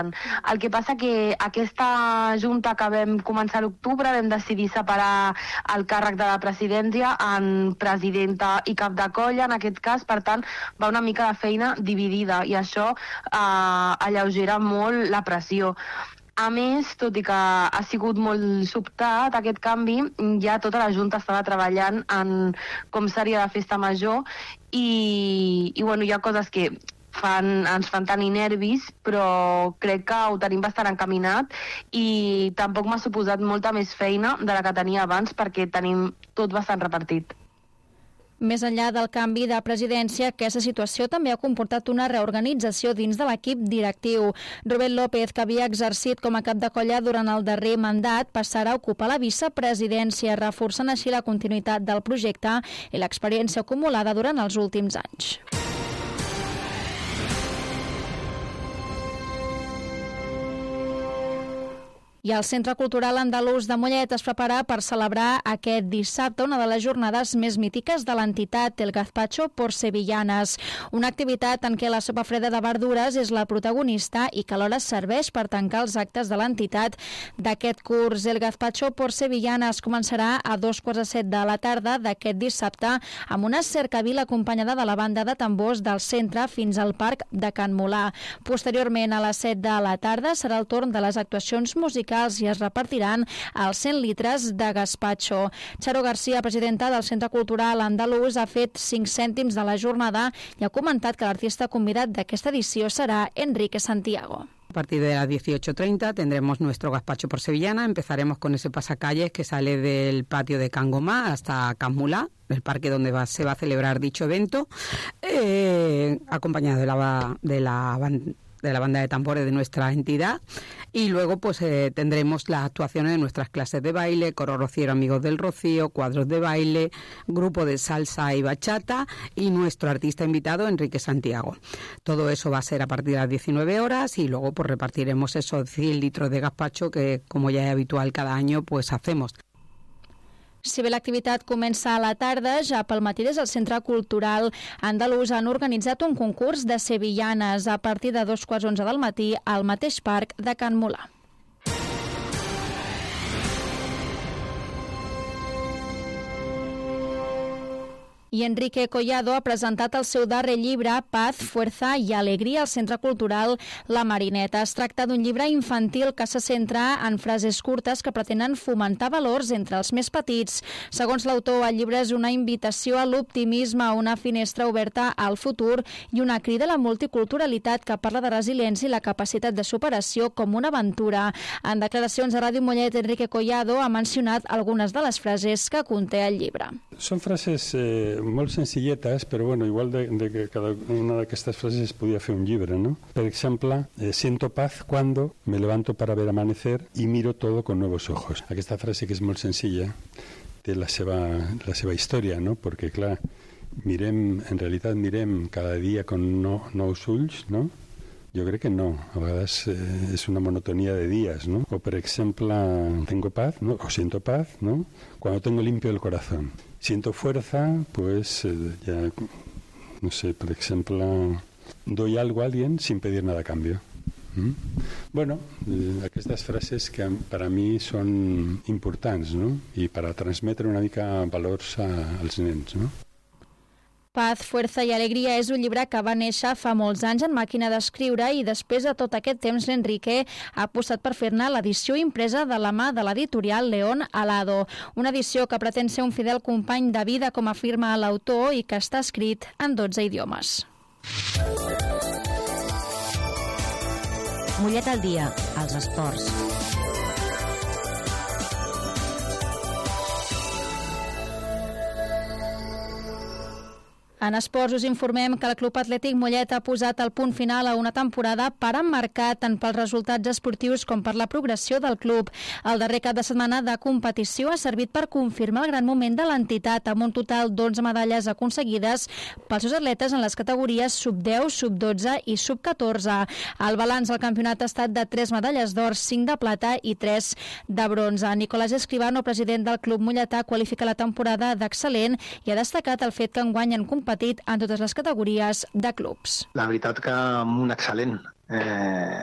El que passa que aquesta junta que vam començar a l'octubre vam decidir separar el càrrec de la presidència en presidenta i cap de colla, en aquest cas, per tant, va una mica de feina dividida i això alleugera molt la pressió. A més, tot i que ha sigut molt sobtat aquest canvi, ja tota la Junta estava treballant en com seria la festa major i bueno, hi ha coses que ens fan tenir nervis, però crec que ho tenim bastant encaminat i tampoc m'ha suposat molta més feina de la que tenia abans perquè tenim tot bastant repartit. Més enllà del canvi de presidència, aquesta situació també ha comportat una reorganització dins de l'equip directiu. Rubén López, que havia exercit com a cap de colla durant el darrer mandat, passarà a ocupar la vicepresidència, reforçant així la continuïtat del projecte i l'experiència acumulada durant els últims anys. I el Centre Cultural Andalús de Mollet es prepara per celebrar aquest dissabte una de les jornades més mítiques de l'entitat, el Gazpacho por Sevillanas, una activitat en què la sopa freda de verdures és la protagonista i que alhora serveix per tancar els actes de l'entitat d'aquest curs. El Gazpacho por Sevillanas començarà a 7:15 de la tarda d'aquest dissabte amb una cercavila acompanyada de la banda de tambors del centre fins al parc de Can Molà. Posteriorment, a les 7 de la tarda, serà el torn de les actuacions musicals i es repartiran els 100 litres de gazpacho. Charo García, presidenta del Centre Cultural Andalús, ha fet 5 cèntims de la jornada i ha comentat que l'artista convidat d'aquesta edició serà Enrique Santiago. A partir de las 18:30 tendremos nuestro gazpacho por sevillana. Empezaremos con ese pasacalles que sale del patio de Can Gomá hasta Can Mulá, el parque donde se va a celebrar dicho evento, acompañado de la banda de tambores de nuestra entidad, y luego pues tendremos las actuaciones de nuestras clases de baile, coro rociero Amigos del Rocío, cuadros de baile, grupo de salsa y bachata y nuestro artista invitado Enrique Santiago. Todo eso va a ser a partir de las 19 horas y luego pues repartiremos esos 100 litros de gazpacho que, como ya es habitual cada año, pues hacemos. Si bé l'activitat comença a la tarda, ja pel matí des del Centre Cultural Andalús han organitzat un concurs de sevillanes a partir de 2:11 del matí al mateix parc de Can Molà. I Enrique Collado ha presentat el seu darrer llibre, Paz, Fuerza y Alegría, al Centre Cultural La Marineta. Es tracta d'un llibre infantil que se centra en frases curtes que pretenen fomentar valors entre els més petits. Segons l'autor, el llibre és una invitació a l'optimisme, una finestra oberta al futur i una crida a la multiculturalitat que parla de resiliència i la capacitat de superació com una aventura. En declaracions a Ràdio Mollet, Enrique Collado ha mencionat algunes de les frases que conté el llibre. Són frases molt senzilletes, però bueno, igual de que cada una d'aquestes frases es podia fer un llibre, ¿no? Per exemple, siento paz cuando me levanto para ver amanecer y miro todo con nuevos ojos. Aquesta frase, que és molt senzilla, té la seva història, no? Perquè, clar, en realitat mirem cada dia con nous ulls, no? Jo crec que no, a vegades és una monotonia de dies, ¿no? O, per exemple, tengo paz, ¿no? O siento paz, ¿no? Cuando tengo limpio el corazón. Siento fuerza, pues ya, no sé, por ejemplo, doy algo a alguien sin pedir nada a cambio. Bueno, aquestes frases que per a mi són importants, no? I per a transmetre una mica valors als nens, no? Paz, Fuerza y Alegría és un llibre que va néixer fa molts anys en màquina d'escriure i després de tot aquest temps l'Enrique ha apostat per fer-ne l'edició impresa de la mà de l'editorial León Alado. Una edició que pretén ser un fidel company de vida, com afirma l'autor, i que està escrit en 12 idiomes. Mollet al dia, als esports. En esports us informem que el Club Atlètic Mollet ha posat el punt final a una temporada per emmarcar tant pels resultats esportius com per la progressió del club. El darrer cap de setmana de competició ha servit per confirmar el gran moment de l'entitat, amb un total d'11 medalles aconseguides pels seus atletes en les categories sub-10, sub-12 i sub-14. El balanç del campionat ha estat de 3 medalles d'or, 5 de plata i 3 de bronze. Nicolás Escribano, president del Club Molletà, qualifica la temporada d'excel·lent i ha destacat el fet que enguany han competit en totes les categories de clubs. La veritat que un excel·lent.